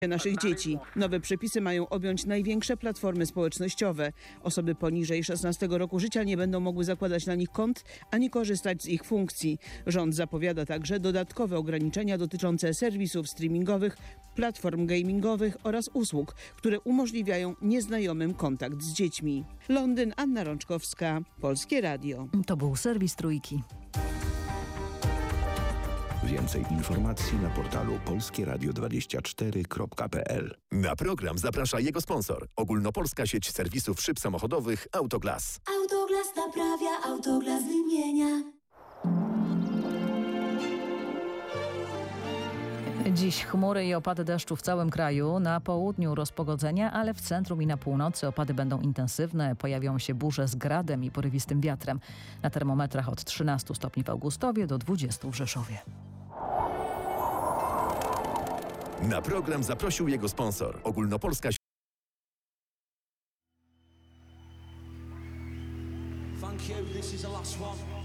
naszych dzieci. Nowe przepisy mają objąć największe platformy społecznościowe. Osoby poniżej 16 roku życia nie będą mogły zakładać na nich kont ani korzystać z ich funkcji. Rząd zapowiada także dodatkowe ograniczenia dotyczące serwisów streamingowych, platform gamingowych oraz usług, które umożliwiają nieznajomym kontakt z dziećmi. Londyn, Anna Rączkowska, Polskie Radio. To był serwis Trójki. Więcej informacji na portalu polskieradio24.pl. Na program zaprasza jego sponsor. Ogólnopolska sieć serwisów szyb samochodowych Autoglas. Autoglas naprawia, Autoglas wymienia. Dziś chmury i opady deszczu w całym kraju. Na południu rozpogodzenia, ale w centrum i na północy opady będą intensywne. Pojawią się burze z gradem i porywistym wiatrem. Na termometrach od 13 stopni w Augustowie do 20 w Rzeszowie. Na program zaprosił jego sponsor. Ogólnopolska Thank you. This is the last one.